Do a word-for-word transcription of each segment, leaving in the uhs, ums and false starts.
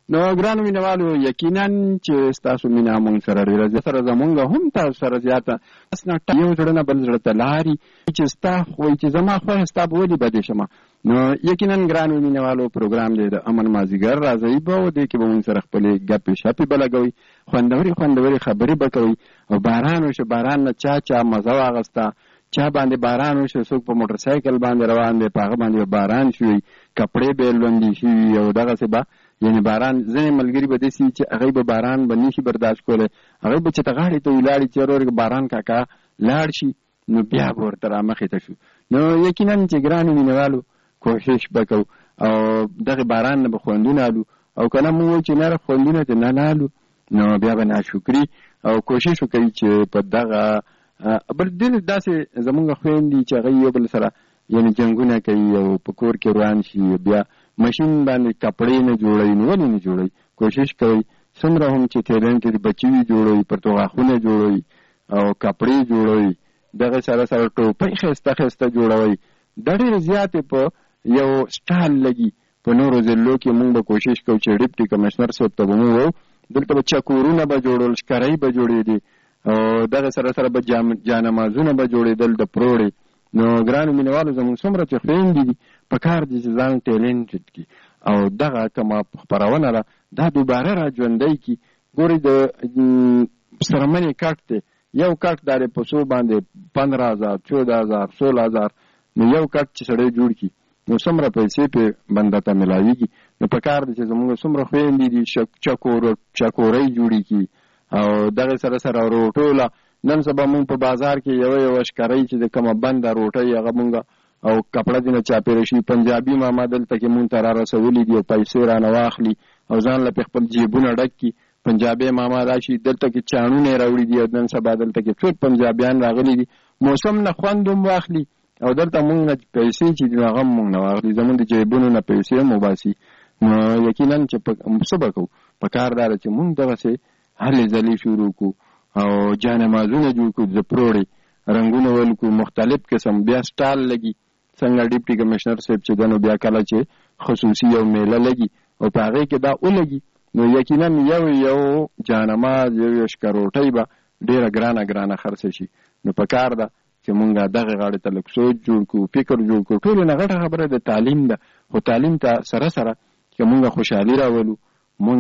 نو ګرانو مینوالو یقینا چې ستاسو مینا مونږ سره ډېره سره زمونږ هم تاسو سره زیاته اسنه یو زړه نه بل زړه ته لاري چې ستا وایي چې زما خوښه ستا به ولې بدې شمه. نو یقینا ګرانو مینوالو پروګرام دی د امن مازدیګر راځئ به و دې کې به مونږ سره خپلې ګپې شپې به لګوئ، خوندورې خوندورې خبرې به کوئ. او باران وشو، باران نه چا چا مزه واخسته، چا باندې باران وشو، څوک په موټر سایکل باندې روان دی، په هغه باندې باران شوي، کپړې به یې لوندې شوي او دغسې به یعنې باران ځینې ملګري به داسې چې هغوی به باران به نشي برداشت کولی، هغوی به چې ته غاړې ته ولاړې چې ورور باران کاکا لاړ شي نو بیا به ورته رامخې ته شو. نو یقینا چې ګرانو مینوالو کوشش به کوو او دغې باران نه به خوندونه الو، او که نه مونږ وایو چې نره خوندونه ته نه نه الو نو بیا به ناشکري او کوشش وکوي چې په دغه بل ډېر داسې زمونږ خویندې چې هغوی یو بل سره یعنې جنګونه کوي او په کور کې روان شي، بیا مشین باندې کپړې نه جوړوي نو ولې نه جوړوي؟ کوشش کوي څومره هم چې ټیلنټ د بچي جوړوي، پرتوغاښونه جوړوي او کپړې جوړوي، دغه سره سره ټوپۍ ښایسته ښایسته جوړوي، دا ډېرې زیاتې په یو سټایل لګي. په نورو ضلعو کې مونږ به کوشش کوو چې ډیپټي کمشنر صاحب ته به مونږ وایو دلته به چکورونه به جوړول، شکرۍ به جوړېدې او دغه سره سره به جانمازونه به جوړېدل د پروړې. نو ګرانو مینوالو زموږ څومره چې خویندې دي په کار دي چې ځان ټیلنټډ کړي او دغه کومه خپرونه ده دا دوباره را ژوندی کړي. ګورئ د سرمنې کټ دی، یو کټ دا په څو باندې پندره هزار چوده هزار سوله هزار، نو یو کټ چې سړی جوړ کړي نو څومره پیسې پې بنده ته میلاویږي. نو په کار دی چې زموږ څومره خویندې دي چکورۍ جوړې کړي او دغه سره سره روټوله. نن سبا مونږ په بازار کې یوه یوه شکرۍ چې د کومه بنده روټۍ هغه مونږ او کپړه دې نه چاپېره شي، پنجابي ماما دلته کې مونږ ته را رسولي دي او پیسې رانه واخلي او ځان له پې خپل جیبونه ډک کړي. پنجابی ماما راشي دلته کې چاڼونه یې راوړي دي او نن سبا دلته کې څو پنجابیان راغلي دي، موسم نه خوند هم واخلي او دلته مونږ نه پیسې چې دي هغه هم مونږ نه واخلي، زمونږ د جیبونو نه پیسې هم وباسي. نو یقینا چې څه به کوو؟ په کار دا ده چې مونږ دغسې هلې ځلې شروع کړو او جانمازونه جوړ کړو، د پروړې رنګونه ول کړو مختلف قسم، بیا سټال لګي څنګه ډیپټي کمشنر صاحب چې ده نو بیا کله چې خصوصي یو میله لګي او په هغې کې دا ولګي نو یقینا یو یو جانماز یو یو شکروټۍ به ډېره ګرانه ګرانه خرڅه شي. نو په کار ده چې مونږ دغې غاړې ته لږ سوچ جوړ کړو، فکر جوړ کړو. ټولو نه غټه خبره د تعلیم ده، خو تعلیم ته سره سره چې مونږ خوشحالي راولو، مونږ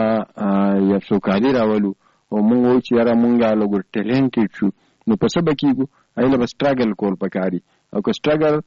یو سوکالي راولو او مونږ وایو چې یاره مونږ لږ ټیلنټډ شو، نو په څه به کېږو؟ هغې له به سټرګل کول پکار دي او که سټرګل